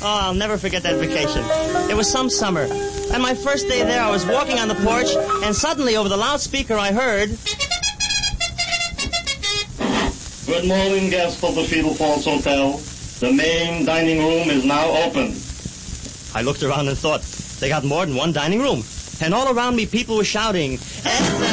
Oh, I'll never forget that vacation. It was some summer. And my first day there, I was walking on the porch, and suddenly over the loudspeaker I heard... Good morning, guests of the Cedar Falls Hotel. The main dining room is now open. I looked around and thought, they got more than one dining room. And all around me, people were shouting,